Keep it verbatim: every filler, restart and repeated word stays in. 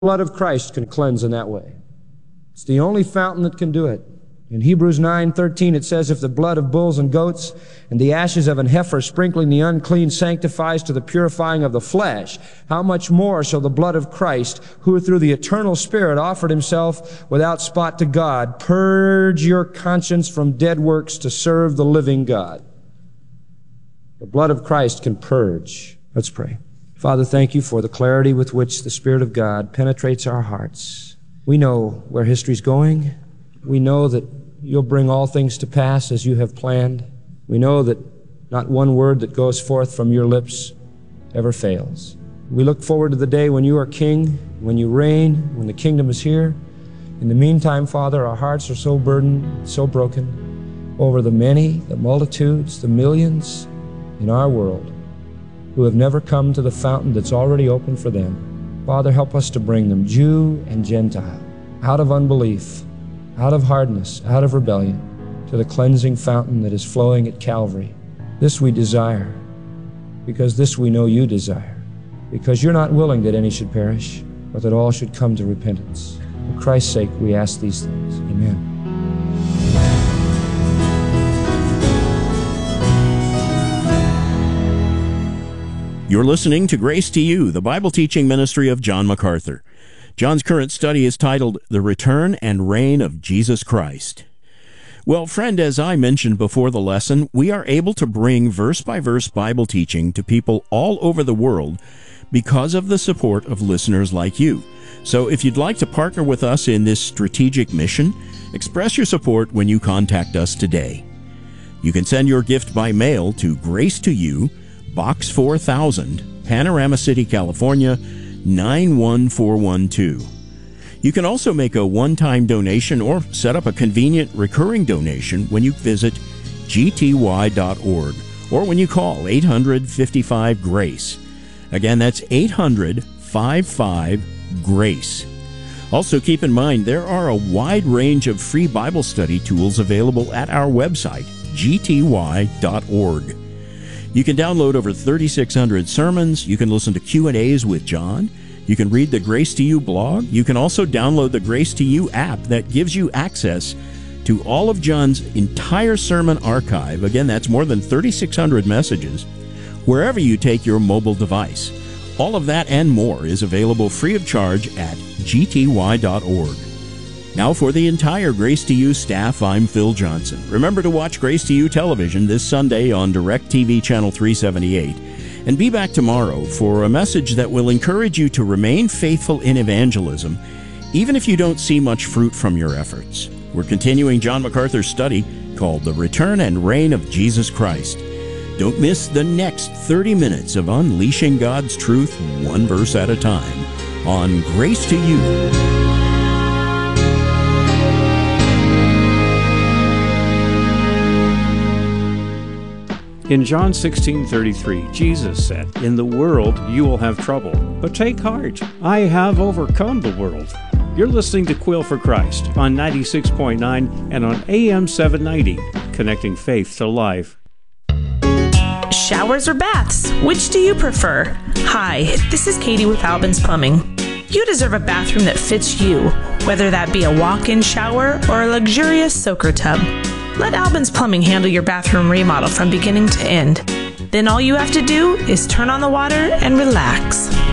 blood of Christ can cleanse in that way. It's the only fountain that can do it. In Hebrews nine thirteen, it says, if the blood of bulls and goats and the ashes of an heifer sprinkling the unclean sanctifies to the purifying of the flesh, how much more shall the blood of Christ, who through the eternal Spirit offered himself without spot to God, purge your conscience from dead works to serve the living God. The blood of Christ can purge. Let's pray. Father, thank you for the clarity with which the Spirit of God penetrates our hearts. We know where history's going. We know that you'll bring all things to pass as you have planned. We know that not one word that goes forth from your lips ever fails. We look forward to the day when you are king, when you reign, when the kingdom is here. In the meantime, Father, our hearts are so burdened, so broken over the many, the multitudes, the millions in our world who have never come to the fountain that's already open for them. Father, help us to bring them, Jew and Gentile, out of unbelief, out of hardness, out of rebellion, to the cleansing fountain that is flowing at Calvary. This we desire, because this we know you desire, because you're not willing that any should perish, but that all should come to repentance. For Christ's sake, we ask these things. Amen. You're listening to Grace to You, the Bible teaching ministry of John MacArthur. John's current study is titled The Return and Reign of Jesus Christ. Well, friend, as I mentioned before the lesson, we are able to bring verse-by-verse Bible teaching to people all over the world because of the support of listeners like you. So if you'd like to partner with us in this strategic mission, express your support when you contact us today. You can send your gift by mail to Grace to You, Box four thousand, Panorama City, California, nine one four one two. You can also make a one-time donation or set up a convenient recurring donation when you visit G T Y dot org or when you call eight hundred, fifty-five, GRACE. Again, that's eight hundred, fifty-five, GRACE. Also, keep in mind there are a wide range of free Bible study tools available at our website, G T Y dot org. You can download over thirty-six hundred sermons. You can listen to Q and A's with John. You can read the Grace to You blog. You can also download the Grace to You app that gives you access to all of John's entire sermon archive. Again, that's more than thirty-six hundred messages, wherever you take your mobile device. All of that and more is available free of charge at G T Y dot org. Now for the entire Grace to You staff, I'm Phil Johnson. Remember to watch Grace to You television this Sunday on DirecTV Channel three seventy-eight. And be back tomorrow for a message that will encourage you to remain faithful in evangelism, even if you don't see much fruit from your efforts. We're continuing John MacArthur's study called The Return and Reign of Jesus Christ. Don't miss the next thirty minutes of unleashing God's truth one verse at a time on Grace to You. In John sixteen thirty-three, Jesus said, "In the world you will have trouble, but take heart, I have overcome the world." You're listening to Quill for Christ on ninety-six point nine and on A M seven ninety, connecting faith to life. Showers or baths? Which do you prefer? Hi, this is Katie with Albin's Plumbing. You deserve a bathroom that fits you, whether that be a walk-in shower or a luxurious soaker tub. Let Albin's Plumbing handle your bathroom remodel from beginning to end. Then all you have to do is turn on the water and relax.